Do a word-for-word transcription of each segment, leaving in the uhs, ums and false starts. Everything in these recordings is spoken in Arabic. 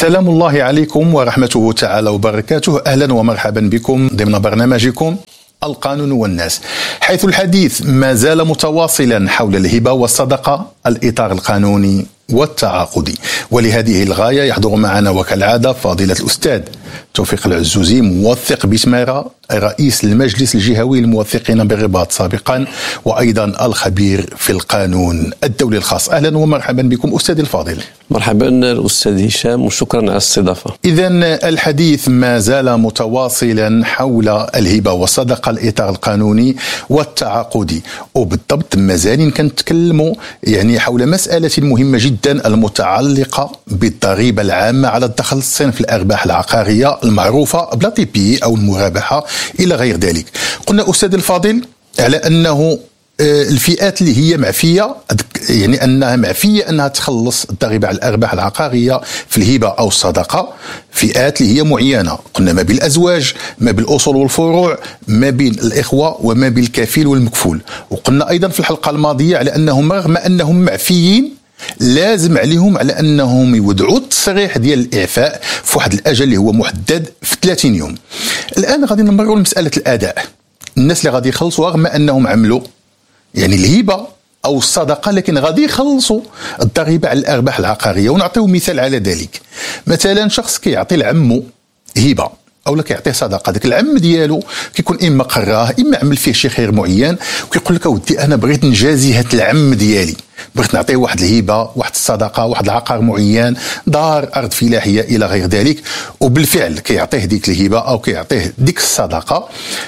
سلام الله عليكم ورحمته تعالى وبركاته. أهلا ومرحبا بكم ضمن برنامجكم القانون والناس، حيث الحديث ما زال متواصلا حول الهبة والصدقة، الإطار القانوني والتعاقدي. ولهذه الغاية يحضر معنا وكالعادة فضيلة الأستاذ توفيق العزوزي، موثق بسمارة، رئيس المجلس الجهوي للموثقين بالرباط سابقا، وأيضا الخبير في القانون الدولي الخاص. أهلا ومرحبا بكم أستاذي الفاضل. مرحبا أستاذ هشام وشكرا على الاستضافة. إذن الحديث ما زال متواصلا حول الهبة والصدقة، الإطار القانوني والتعاقدي، وبالضبط مازال كنتكلموا يعني حول مسألة مهمة جدا المتعلقة بالضريبة العامة على الدخل صنف الأرباح العقارية المعروفة بلا تي بي أو المرابحة إلى غير ذلك. قلنا أستاذ الفاضل على أنه الفئات اللي هي معفية، يعني أنها معفية أنها تخلص الضريبة على الأرباح العقارية في الهبة أو الصدقة، فئات اللي هي معينة. قلنا ما بين الأزواج، ما بين الأصول والفروع، ما بين الإخوة، وما بين الكفيل والمكفول. وقلنا أيضا في الحلقة الماضية على أنهم رغم أنهم معفيين لازم عليهم على أنهم يودعوا التصريح ديال الإعفاء في واحد الأجل اللي هو محدد في ثلاثين يوم. الآن غادي نمروا لمسألة الأداء. الناس اللي غادي يخلصوا رغم أنهم عملوا يعني الهبة أو الصدقة، لكن غادي يخلصوا الضريبة على الأرباح العقارية. ونعطيو مثال على ذلك. مثلا شخص كيعطي لعمو هبة أو لا كيعطيه صدقة، داك العم ديالو كيكون إما قراه إما عمل فيه شي خير معين، وكيقول لك أودي أنا بغيت نجازي هاد العم ديالي، بغيت نعطيه واحد الهبة، واحد الصدقة، واحد العقار معين، دار، أرض فلاحية إلى غير ذلك. وبالفعل كيعطيه ديك الهبة أو كيعطيه ديك الصدقة.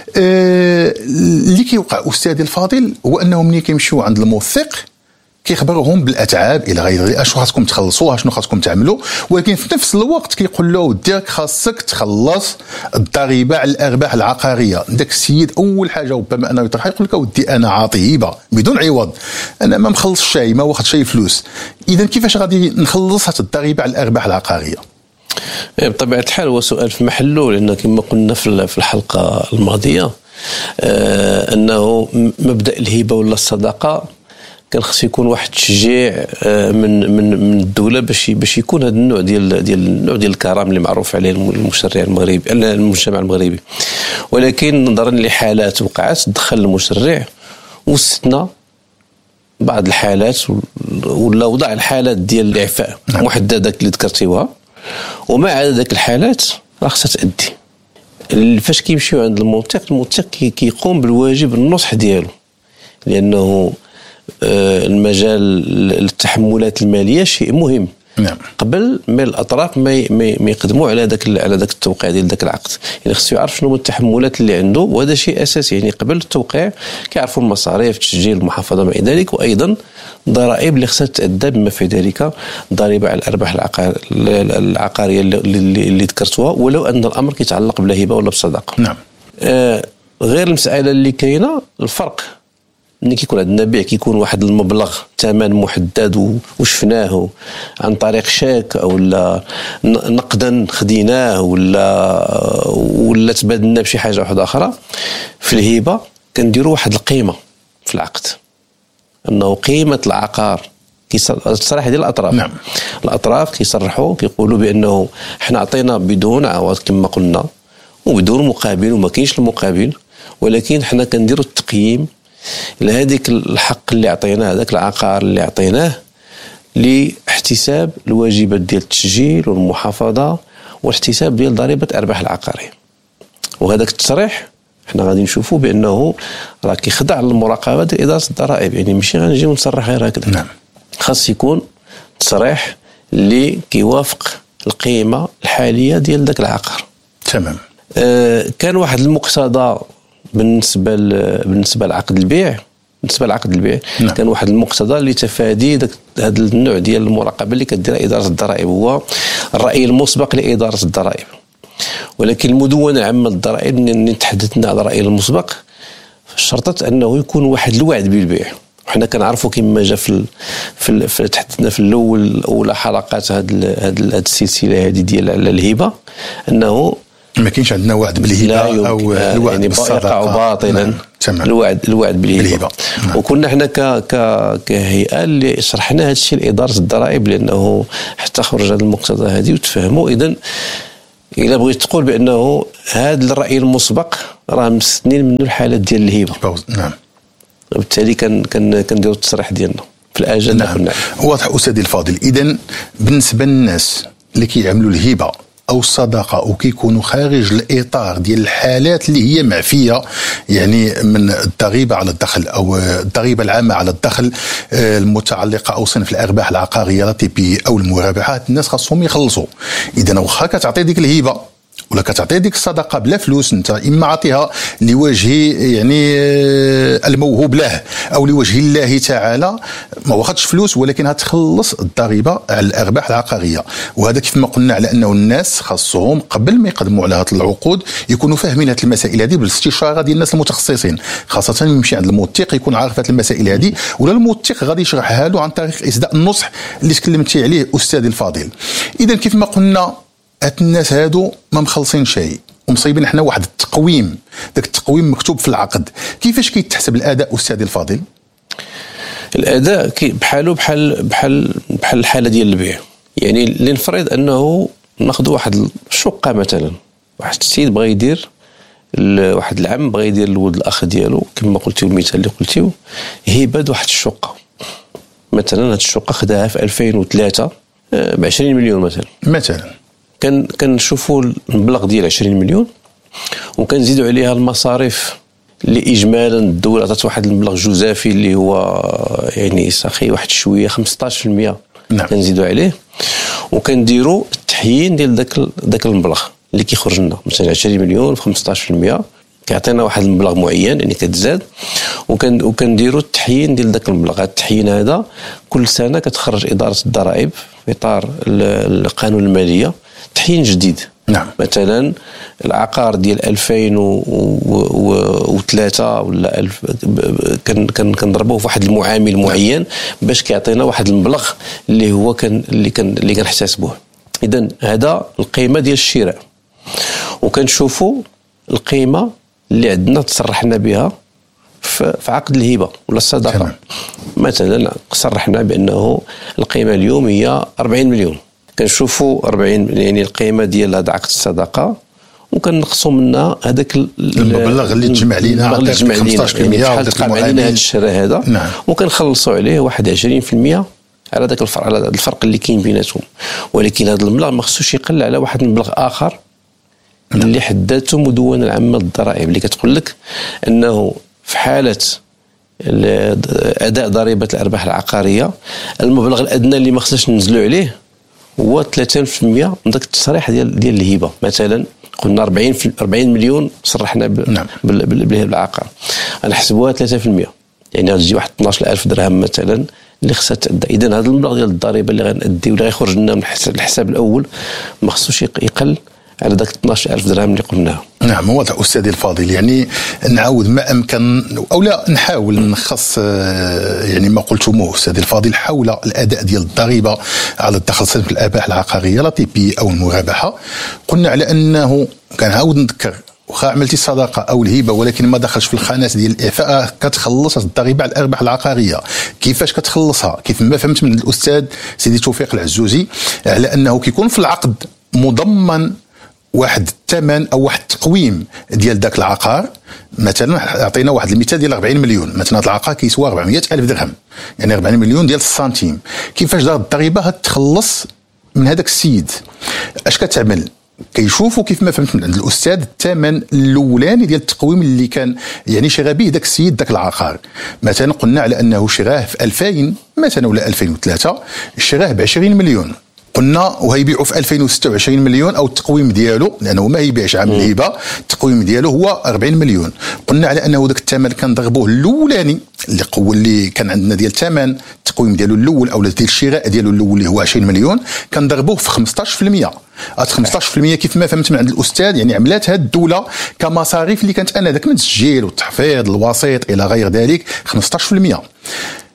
أه اللي كيوقع أستاذي الفاضل هو أنهم ملي كيمشيو عند الموثق كيخبرهم بالاتعاب الى غير ذلك، اشنو خاصكم تخلصوا، اشنو خاصكم تعملوا، ولكن في نفس الوقت كيقول له وديك خاصك تخلص الضريبه على الارباح العقاريه. داك السيد اول حاجه ربما انه يطرح يقول لك ودي انا عاطي هبه بدون عوض، انا ما مخلص شيء، ما واخد شيء فلوس، اذا كيفاش غادي نخلص هاد الضريبه على الارباح العقاريه؟ بطبيعه الحال هو سؤال في محله، لان كما قلنا في الحلقه الماضيه آه انه مبدا الهبه ولا الصدقه كان خص يكون واحد التشجيع من من من الدوله باش باش يكون هذا النوع ديال ديال النوع ديال الكرم اللي معروف عليه المشرع المغربي، المجتمع المغربي. ولكن نظرا لحالات وقعت دخل المشرع واستثنى بعض الحالات ولا وضع الحالات ديال الاعفاء محدده اللي ذكرتيوها، ومع ذاك الحالات راه خصها تأدي. فاش كيمشيو عند الموثق، الموثق كيقوم بالواجب النصح ديالو، لانه المجال التحملات الماليه شيء مهم. نعم. قبل ما الاطراف ما ما يقدموا على ذاك على ذاك التوقيع ديال ذاك العقد، يعني خصو يعرف شنو هما التحملات اللي عنده، وهذا شيء اساسي. يعني قبل التوقيع كيعرفوا المصاريف، تسجيل، المحافظه، ما الى ذلك، وايضا الضرائب اللي خصها تأدى بما في ذلك ضريبه على الارباح العقار العقاريه اللي, اللي ذكرتوها، ولو ان الامر كيتعلق بالهبه ولا بالصدقه. نعم. آه غير المساله اللي كاينه الفرق ملي كيكون عندنا بيع كيكون واحد المبلغ ثمن محدد وشفناه عن طريق شيك او لا نقدا خديناه ولا ولا تبادلنا بشي حاجه واحده اخرى. في الهبه كنديروا واحد القيمه في العقد، انه قيمه العقار التصريح ديال الاطراف. نعم. الاطراف كيصرحوا كيقولوا بانه حنا عطينا بدون عوض كما قلنا وبدون مقابل وما كاينش المقابل، ولكن حنا كنديروا التقييم لهذيك الحق اللي عطيناه، هذاك العقار اللي عطيناه، لاحتساب الواجبات ديال التسجيل والمحافظه والاحتساب ديال ضريبه الارباح العقاريه. وهذاك التصريح حنا غادي نشوفوا بانه راه كيخضع للمراقبه ديال اداره الضرائب، يعني ماشي غنجيو نصرح غير هكذا. نعم. خاص يكون تصريح اللي كيوافق القيمه الحاليه ديال ذاك العقار. تمام. آه كان واحد المقتضى بالنسبه بالنسبه لعقد البيع، بالنسبه لعقد البيع نعم. كان واحد المقتضى لتفادي هذا النوع ديال المراقبه اللي كديرها اداره الضرائب، هو الراي المسبق لاداره الضرائب. ولكن المدونه العامه للضرائب اللي تحدثنا على الراي المسبق شرطت انه يكون واحد الوعد بالبيع. وحنا كنعرفوا كما جا في في, في تحدثنا في الاول اولى حلقات هذه هذه السلسله هذه ديال الهبه، انه ما كاينش عندنا وعد بالهبه او الوعد يعني بالصدقه باطلا. نعم. الوعد الوعد بالهبه. نعم. وكنا احنا ك ك كهيئه اللي شرحنا هذا الشيء لاداره الضرائب، لانه حتى تخرج هذا المقتضى هذه وتفهموا. إذن إلا بغيت تقول بأنه هذا الرأي المسبق راه مستنين منه الحالات ديال الهبة. نعم. وبالتالي كان كان كنديروا التصريح ديالنا في الأجندة. نعم. واضح أستاذي الفاضل. إذن بالنسبة للناس اللي كيعملوا الهبة أو الصدقة وكيكونوا خارج الإطار ديال الحالات اللي هي معفية يعني من الضريبة على الدخل أو الضريبة العامة على الدخل المتعلقة أو صنف الأرباح العقارية تي بي أو المرابحات، الناس خاصهم يخلصوا. إذا واخا كتعطي ديك الهبة ولا كتعطي ديك الصدقه بلا فلوس، انت اما عطيها لوجه يعني الموهوب له او لوجه الله تعالى، ما واخدش فلوس ولكن هتخلص الضريبه على الارباح العقاريه. وهذا كيف ما قلنا على انه الناس خاصهم قبل ما يقدموا على هذه العقود يكونوا فاهمين هذه المسائل هذه بالاستشاره ديال الناس المتخصصين، خاصه يمشي عند الموثق يكون عارف هذه المسائل هذه، ولا الموثق غادي يشرحها له عن طريق اصداء النصح اللي تكلمتي عليه استاذي الفاضل. اذا كيف ما قلنا هاد الناس هادو ما مخلصين شيء ومصيبين احنا واحد التقويم، داك التقويم مكتوب في العقد. كيفاش كيتحسب الاداء استاذي الفاضل؟ الاداء بحالو بحال بحال بحال الحاله ديال البيع. يعني لنفرض انه ناخذ واحد الشقه مثلا، واحد السيد بغى يدير واحد العم بغى يدير الولد الاخ ديالو كما قلتي المثال اللي قلتيو هبه واحد الشقه مثلا. هاد الشقه خداها في ألفين وثلاثة ب عشرين مليون مثلا مثلا كان كنشوفوا المبلغ ديال عشرين مليون وكنزيدوا عليها المصاريف اللي اجمالا الدوله عطات واحد المبلغ جزافي اللي هو يعني ساخي واحد شويه خمسطاش بالمئة. نعم. كنزيدوا عليه وكنديروا التحيين ديال داك داك المبلغ اللي كيخرج لنا مثلا عشرين مليون في خمسطاش بالمئة كيعطينا واحد المبلغ معين يعني كتزاد، وكان وكنديروا التحيين ديال داك المبلغ. هذا التحيين هذا كل سنه كتخرج اداره الضرائب في اطار القانون الماليه تحيين جديد. نعم. مثلا العقار ديال ألفين وثلاثة ولا ألف كان كان كنضربوه في واحد المعامل معين باش كيعطينا واحد المبلغ اللي هو كان اللي كان اللي كنحتسبوه. اذا هذا القيمه ديال الشراء، وكنشوفوا القيمه اللي عندنا تصرحنا بها في عقد الهبه ولا الصدقه. تمام. مثلا صرحنا بانه القيمه اليوم هي أربعين مليون، كنشوفوا أربعين يعني القيمه ديال هذا عقد الصدقه وكنقصوا منها هذاك المبلغ اللي تجمع لينا على خمسطاش بالمئة يعني بحال علينا هذا الشراء هذا. نعم. وكنخلصوا عليه واحد عشرين بالمئة على ذاك الفرق على الفرق اللي كاين بيناتهم. ولكن هذا المبلغ ما خصوش يقل على واحد المبلغ اخر. نعم. اللي حددته مدونه العامه للضرائب اللي كتقول لك انه في حاله اداء ضريبه الارباح العقاريه المبلغ الادنى اللي ما خصناش ننزلوا عليه هو ثلاثين بالمئة من ذاك التصريح ديال ديال الهبه. مثلا قلنا أربعين أربعين مليون صرحنا ب... نعم. بالعقار، غنحسبوها ثلاثة بالمئة يعني غتجي واحد اثناش ألف درهم مثلا اللي خصها تأدى. اذا هذا المبلغ ديال الضريبه اللي غنأدي ولا غيخرج لنا من الحساب الاول ما خصوش يقل على ذاك اثناش ألف درهم اللي قلناها. نعم واضح أستاذي الفاضل. يعني نعاود ما أمكن أو لا نحاول نخص يعني ما قلتموه أستاذي الفاضل حول الأداء ديال الضريبة على الدخل صنف الآباح العقارية لا تي بي أو المرابحة. قلنا على أنه كنعاود نذكر واخا عملتي الصدقه او الهبه ولكن ما دخلش في الخانات ديال الاعفاء كتخلص الضريبه على الارباح العقاريه. كيفاش كتخلصها؟ كيف ما فهمت من الاستاذ سيدي توفيق العزوزي على انه كيكون في العقد مضمن واحد الثمن او واحد التقويم ديال ذاك العقار. مثلا عطينا واحد المثال ديال أربعين مليون، مثلا هذا العقار كيسوى أربعمئة ألف درهم يعني أربعين مليون ديال السنتيم. كيفاش دار الضريبه هتخلص من هذاك السيد؟ اش كتعمل؟ كيشوفوا كيف ما فهمت من عند الاستاذ الثمن الاولاني ديال التقويم اللي كان يعني شرا به داك السيد داك العقار. مثلا قلنا على انه شراه في ألفين مثلا ولا ألفين وثلاثة شراه ب عشرين مليون، قلنا وهيبيعوا في ألفين وستة وعشرين مليون او التقويم ديالو لانه ما يبيعش عام الهبه التقويم ديالو هو أربعين مليون. قلنا على انه داك الثمن كنضربوه الاولاني اللي قول اللي كان عندنا ديال الثمن التقويم ديالو الاول او ديال الشراء ديالو الاول اللي هو عشرين مليون كنضربوه في خمسطاش بالمئة. هاد خمسطاش بالمئة كيف ما فهمت من عند الاستاذ يعني عملات هاد الدوله كمصاريف اللي كانت انا داك من التسجيل والتحفيظ الوسيط الى غير ذلك خمسطاش بالمئة.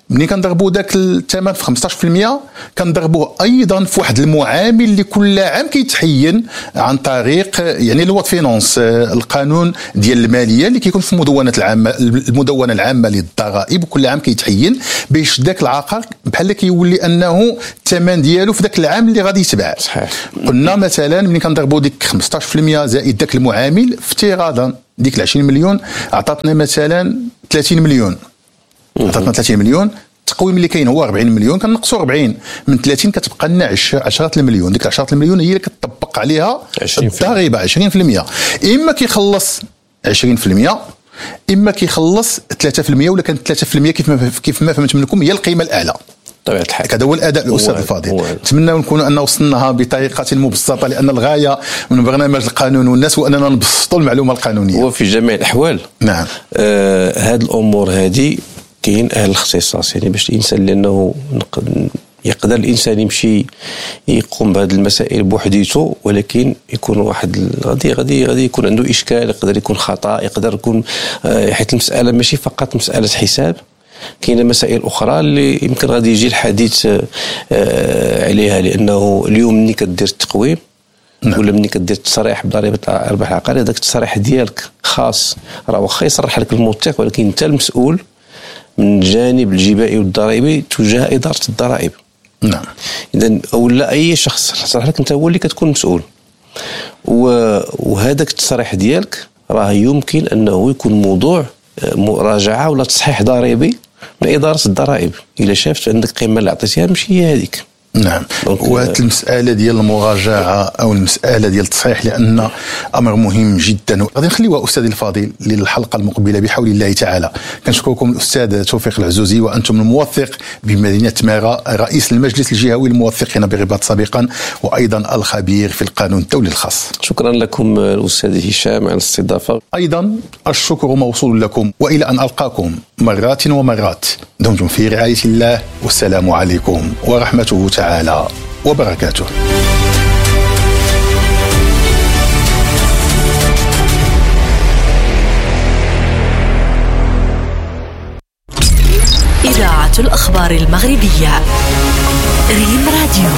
ملي كنضربوا ذاك الثمن في خمسطاش بالمئة كنضربوه ايضا في واحد المعامل اللي كل عام كيتحين عن طريق يعني لوا فينانس، القانون ديال الماليه اللي كيكون في المدونه العامه المدونه العامه للضرائب، وكل عام كيتحين باش ذاك العقار بحال كيولي انه الثمن ديالو في ذاك العام اللي غادي يتباع. صحيح. قلنا مثلا ملي كنضربوا ديك خمسطاش بالمئة زائد ذاك المعامل افتراضا ديك عشرين مليون عطاتنا مثلا ثلاثين مليون، عطاتنا ثلاثين مليون، التقويم اللي كاين هو أربعين مليون، كنقصوا أربعين من ثلاثين كتبقى لنا عشرة المليون. ديك عشرة المليون هي اللي كتطبق عليها الضريبه عشرين بالمئة. اما كيخلص عشرين بالمئة اما كيخلص ثلاثة بالمئة، ولا كانت ثلاثة بالمئة كيف ما كيف ما فهمت منكم هي القيمه الاعلى. طبيعة الحال هذا هو الاداء الاستاذ الفاضل. نتمنى نكونوا ان وصلناها بطريقه مبسطه، لان الغايه من برنامج القانون والناس هو اننا نبسطوا المعلومه القانونيه. وفي جميع الاحوال نعم آه هذه الامور هذه كاين اهل الاختصاص، يعني باش الانسان لانه يقدر الانسان يمشي يقوم بهذه المسائل بوحديته، ولكن يكون واحد غادي غادي غادي يكون عنده اشكال، يقدر يكون خطا، يقدر يكون آه حيت المساله ماشي فقط مساله حساب، كاينه مسائل اخرى اللي يمكن غادي يجي الحديث آه عليها، لانه اليوم ملي كدير التقويم نعم. ولا ملي كدير التصريح بضريبه الارباح العقاريه، هذاك التصريح ديالك خاص، راه واخا يصرح لك الموثق ولكن انت المسؤول من الجانب الجبائي والضريبي تجاه اداره الضرائب. نعم. اذا اولا اي شخص صرح لك انت هو اللي كتكون مسؤول، وهذاك التصريح ديالك راه يمكن انه يكون موضوع مراجعه ولا تصحيح ضريبي من اداره الضرائب الا شافت عندك قيمه اللي عطيتيها ماشي هي هذيك. نعم. وهذه المساله ديال المراجعه او المساله ديال التصحيح لان امر مهم جدا، غادي نخليوها استاذي الفاضل للحلقه المقبله بحول الله تعالى. كنشكركم الاستاذ توفيق العزوزي وانتم الموثق بمدينه تماره، رئيس المجلس الجهوي للموثقين بالرباط سابقا، وايضا الخبير في القانون الدولي الخاص. شكرا لكم الاستاذ هشام على الاستضافه. ايضا الشكر موصول لكم، والى ان القاكم مرات ومرات، دمتم في رعايه الله، والسلام عليكم ورحمته تعالى وبركاته. إذاعة الأخبار المغربية ريم راديو.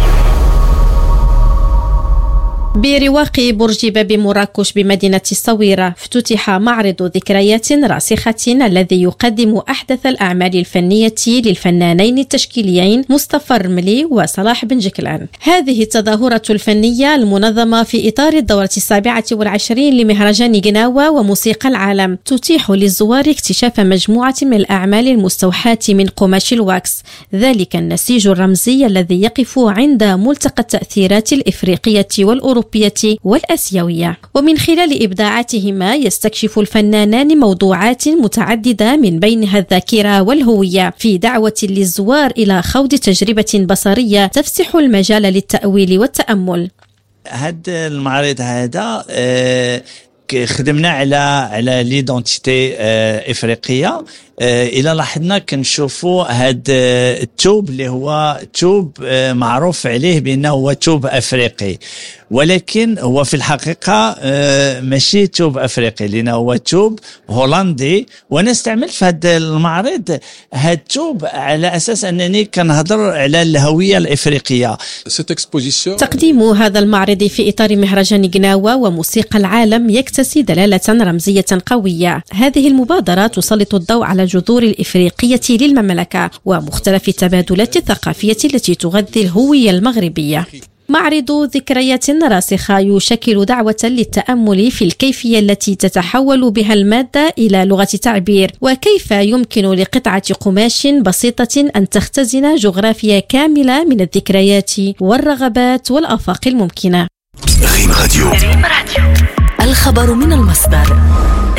برواق برج باب مراكش بمدينة الصويرة افتتح معرض ذكريات راسخة الذي يقدم أحدث الأعمال الفنية للفنانين التشكيليين مصطفى الرملي وصلاح بن جكلان. هذه التظاهرة الفنية المنظمة في إطار الدورة السابعة والعشرين لمهرجان قناوة وموسيقى العالم تتيح للزوار اكتشاف مجموعة من الأعمال المستوحاة من قماش الواكس، ذلك النسيج الرمزي الذي يقف عند ملتقى التأثيرات الإفريقية والأوروبية والآسيوية. ومن خلال إبداعاتهما يستكشف الفنانان موضوعات متعددة من بينها الذاكرة والهوية، في دعوة للزوار إلى خوض تجربة بصرية تفسح المجال للتأويل والتأمل. هذا المعرض هذا آه خدمنا على على ليدونتيتي آه افريقيه. آه الى لاحظنا كنشوفوا هذا الثوب اللي هو ثوب آه معروف عليه بانه هو ثوب افريقي، ولكن هو في الحقيقه آه ماشي ثوب افريقي، لانه هو ثوب هولندي. وانا استعملت في هذا المعرض هذا الثوب على اساس انني كنهضر على الهويه الافريقيه. تقديم هذا المعرض في اطار مهرجان قناوة وموسيقى العالم يكتسي دلاله رمزيه قويه. هذه المبادره تسلط الضوء على الجذور الإفريقية للمملكة ومختلف التبادلات الثقافية التي تغذي الهوية المغربية. معرض ذكريات راسخة يشكل دعوة للتأمل في الكيفية التي تتحول بها المادة إلى لغة تعبير، وكيف يمكن لقطعة قماش بسيطة أن تختزن جغرافيا كاملة من الذكريات والرغبات والآفاق الممكنة. الخبر من المصدر.